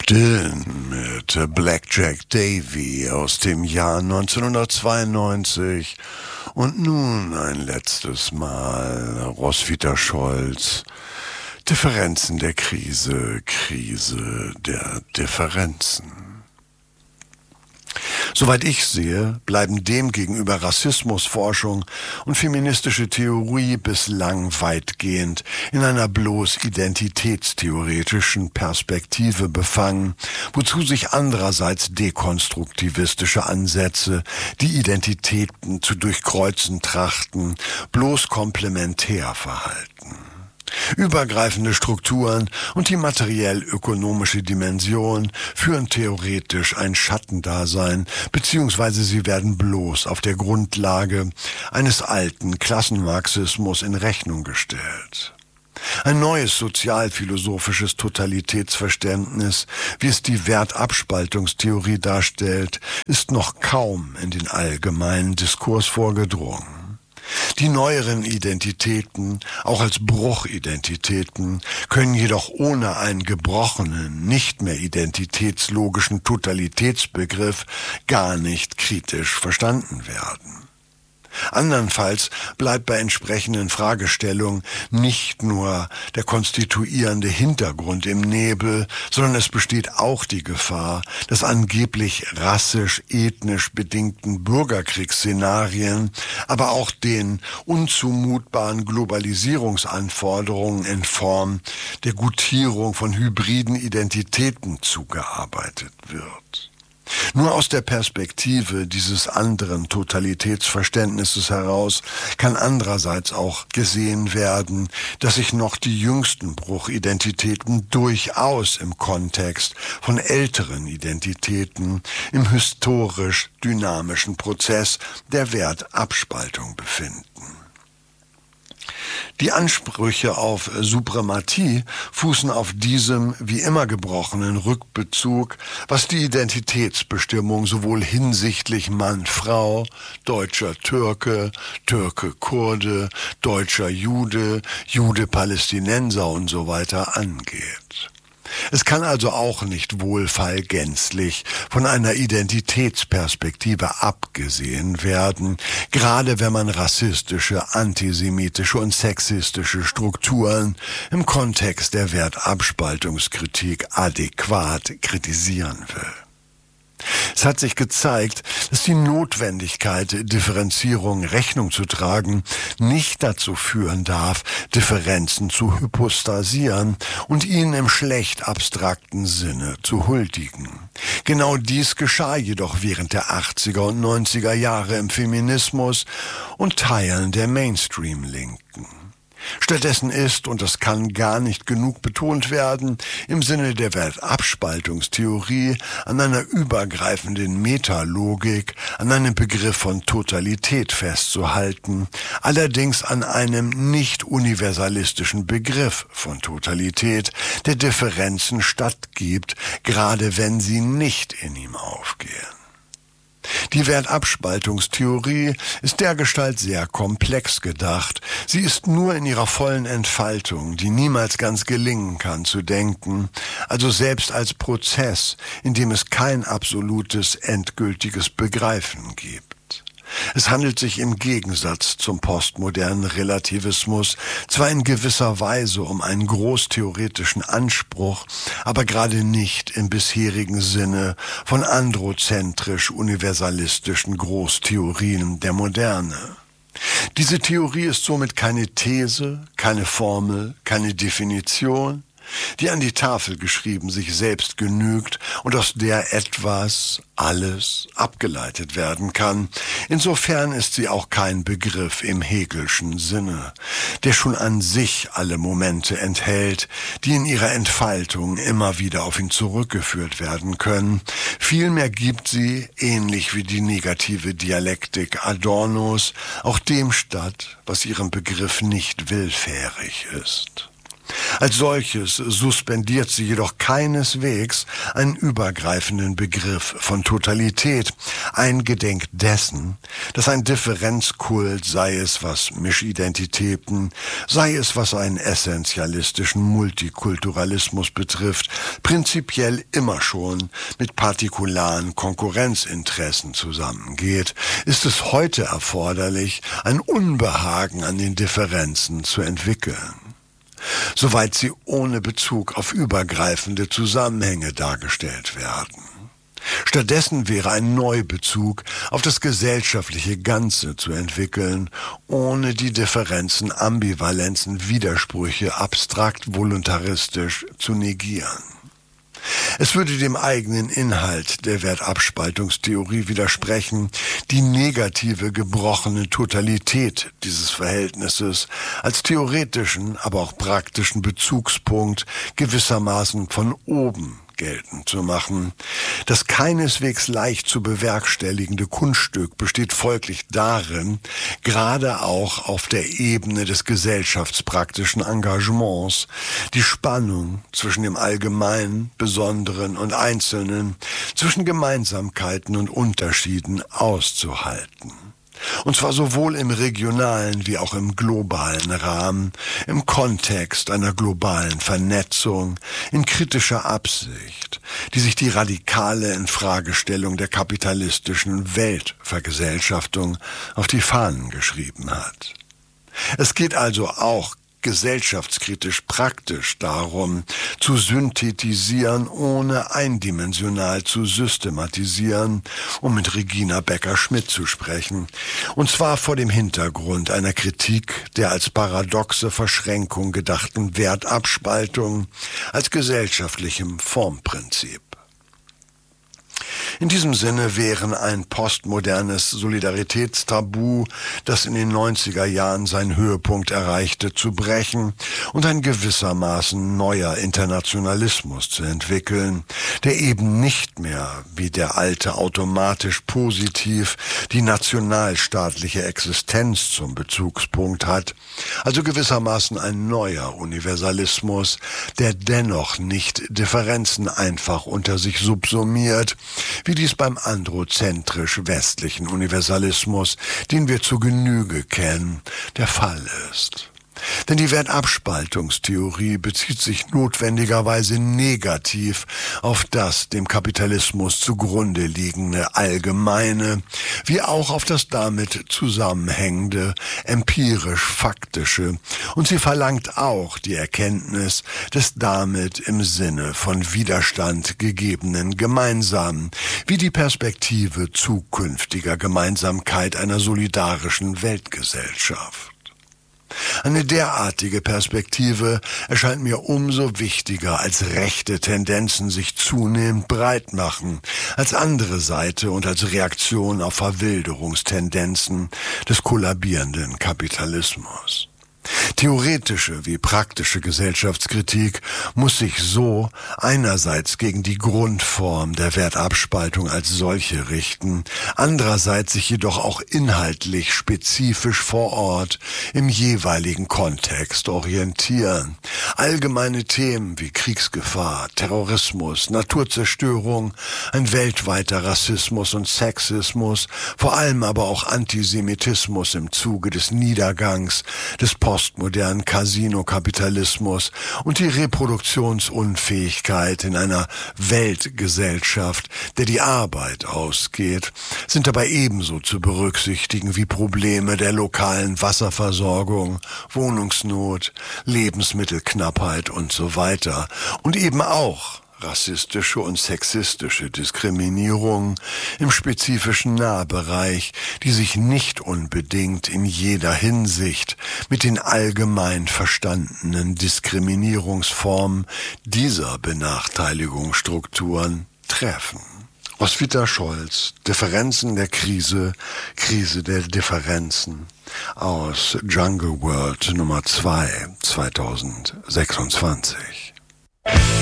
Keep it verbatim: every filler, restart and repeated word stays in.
Bob Dylan mit Blackjack Davy aus dem Jahr neunzehnhundertzweiundneunzig. Und nun ein letztes Mal Roswitha Scholz. Differenzen der Krise, Krise der Differenzen. Soweit ich sehe, bleiben demgegenüber Rassismusforschung und feministische Theorie bislang weitgehend in einer bloß identitätstheoretischen Perspektive befangen, wozu sich andererseits dekonstruktivistische Ansätze, die Identitäten zu durchkreuzen trachten, bloß komplementär verhalten. Übergreifende Strukturen und die materiell-ökonomische Dimension führen theoretisch ein Schattendasein, beziehungsweise sie werden bloß auf der Grundlage eines alten Klassenmarxismus in Rechnung gestellt. Ein neues sozialphilosophisches Totalitätsverständnis, wie es die Wertabspaltungstheorie darstellt, ist noch kaum in den allgemeinen Diskurs vorgedrungen. Die neueren Identitäten, auch als Bruchidentitäten, können jedoch ohne einen gebrochenen, nicht mehr identitätslogischen Totalitätsbegriff gar nicht kritisch verstanden werden. Andernfalls bleibt bei entsprechenden Fragestellungen nicht nur der konstituierende Hintergrund im Nebel, sondern es besteht auch die Gefahr, dass angeblich rassisch-ethnisch bedingten Bürgerkriegsszenarien, aber auch den unzumutbaren Globalisierungsanforderungen in Form der Gutierung von hybriden Identitäten zugearbeitet wird. Nur aus der Perspektive dieses anderen Totalitätsverständnisses heraus kann andererseits auch gesehen werden, dass sich noch die jüngsten Bruchidentitäten durchaus im Kontext von älteren Identitäten im historisch dynamischen Prozess der Wertabspaltung befinden. Die Ansprüche auf Suprematie fußen auf diesem wie immer gebrochenen Rückbezug, was die Identitätsbestimmung sowohl hinsichtlich Mann-Frau, deutscher Türke, Türke-Kurde, deutscher Jude, Jude-Palästinenser und so weiter angeht. Es kann also auch nicht wohlfeil gänzlich von einer Identitätsperspektive abgesehen werden, gerade wenn man rassistische, antisemitische und sexistische Strukturen im Kontext der Wertabspaltungskritik adäquat kritisieren will. Es hat sich gezeigt, dass die Notwendigkeit, Differenzierung Rechnung zu tragen, nicht dazu führen darf, Differenzen zu hypostasieren und ihnen im schlecht abstrakten Sinne zu huldigen. Genau dies geschah jedoch während der achtziger und neunziger Jahre im Feminismus und Teilen der Mainstream-Linken. Stattdessen ist, und das kann gar nicht genug betont werden, im Sinne der Wertabspaltungstheorie an einer übergreifenden Metalogik, an einem Begriff von Totalität festzuhalten, allerdings an einem nicht universalistischen Begriff von Totalität, der Differenzen stattgibt, gerade wenn sie nicht in ihm aufgehen. Die Wertabspaltungstheorie ist dergestalt sehr komplex gedacht. Sie ist nur in ihrer vollen Entfaltung, die niemals ganz gelingen kann, zu denken, also selbst als Prozess, in dem es kein absolutes, endgültiges Begreifen gibt. Es handelt sich im Gegensatz zum postmodernen Relativismus zwar in gewisser Weise um einen großtheoretischen Anspruch, aber gerade nicht im bisherigen Sinne von androzentrisch-universalistischen Großtheorien der Moderne. Diese Theorie ist somit keine These, keine Formel, keine Definition, die an die Tafel geschrieben sich selbst genügt und aus der etwas, alles abgeleitet werden kann. Insofern ist sie auch kein Begriff im Hegelschen Sinne, der schon an sich alle Momente enthält, die in ihrer Entfaltung immer wieder auf ihn zurückgeführt werden können. Vielmehr gibt sie, ähnlich wie die negative Dialektik Adornos, auch dem statt, was ihrem Begriff nicht willfährig ist. Als solches suspendiert sie jedoch keineswegs einen übergreifenden Begriff von Totalität, eingedenk dessen, dass ein Differenzkult, sei es was Mischidentitäten, sei es was einen essentialistischen Multikulturalismus betrifft, prinzipiell immer schon mit partikularen Konkurrenzinteressen zusammengeht, ist es heute erforderlich, ein Unbehagen an den Differenzen zu entwickeln, soweit sie ohne Bezug auf übergreifende Zusammenhänge dargestellt werden. Stattdessen wäre ein Neubezug auf das gesellschaftliche Ganze zu entwickeln, ohne die Differenzen, Ambivalenzen, Widersprüche abstrakt voluntaristisch zu negieren. Es würde dem eigenen Inhalt der Wertabspaltungstheorie widersprechen, die negative, gebrochene Totalität dieses Verhältnisses als theoretischen, aber auch praktischen Bezugspunkt gewissermaßen von oben geltend zu machen. Das keineswegs leicht zu bewerkstelligende Kunststück besteht folglich darin, gerade auch auf der Ebene des gesellschaftspraktischen Engagements die Spannung zwischen dem Allgemeinen, Besonderen und Einzelnen, zwischen Gemeinsamkeiten und Unterschieden auszuhalten. Und zwar sowohl im regionalen wie auch im globalen Rahmen, im Kontext einer globalen Vernetzung, in kritischer Absicht, die sich die radikale Infragestellung der kapitalistischen Weltvergesellschaftung auf die Fahnen geschrieben hat. Es geht also auch gesellschaftskritisch praktisch darum, zu synthetisieren, ohne eindimensional zu systematisieren, um mit Regina Becker-Schmidt zu sprechen. Und zwar vor dem Hintergrund einer Kritik der als paradoxe Verschränkung gedachten Wertabspaltung als gesellschaftlichem Formprinzip. In diesem Sinne wären ein postmodernes Solidaritätstabu, das in den neunziger Jahren seinen Höhepunkt erreichte, zu brechen und ein gewissermaßen neuer Internationalismus zu entwickeln, der eben nicht mehr wie der alte automatisch positiv die nationalstaatliche Existenz zum Bezugspunkt hat, also gewissermaßen ein neuer Universalismus, der dennoch nicht Differenzen einfach unter sich subsumiert, wie dies beim androzentrisch-westlichen Universalismus, den wir zur Genüge kennen, der Fall ist. Denn die Wertabspaltungstheorie bezieht sich notwendigerweise negativ auf das dem Kapitalismus zugrunde liegende Allgemeine, wie auch auf das damit zusammenhängende empirisch-faktische, und sie verlangt auch die Erkenntnis des damit im Sinne von Widerstand gegebenen Gemeinsamen, wie die Perspektive zukünftiger Gemeinsamkeit einer solidarischen Weltgesellschaft. Eine derartige Perspektive erscheint mir umso wichtiger, als rechte Tendenzen sich zunehmend breit machen, als andere Seite und als Reaktion auf Verwilderungstendenzen des kollabierenden Kapitalismus. Theoretische wie praktische Gesellschaftskritik muss sich so einerseits gegen die Grundform der Wertabspaltung als solche richten, andererseits sich jedoch auch inhaltlich spezifisch vor Ort im jeweiligen Kontext orientieren. Allgemeine Themen wie Kriegsgefahr, Terrorismus, Naturzerstörung, ein weltweiter Rassismus und Sexismus, vor allem aber auch Antisemitismus im Zuge des Niedergangs des postmodernen Casino-Kapitalismus und die Reproduktionsunfähigkeit in einer Weltgesellschaft, der die Arbeit ausgeht, sind dabei ebenso zu berücksichtigen wie Probleme der lokalen Wasserversorgung, Wohnungsnot, Lebensmittelknappheit und so weiter und eben auch rassistische und sexistische Diskriminierung im spezifischen Nahbereich, die sich nicht unbedingt in jeder Hinsicht mit den allgemein verstandenen Diskriminierungsformen dieser Benachteiligungsstrukturen treffen. Roswitha Scholz, Differenzen der Krise, Krise der Differenzen, aus Jungle World Nummer zwei, zweitausendsechsundzwanzig.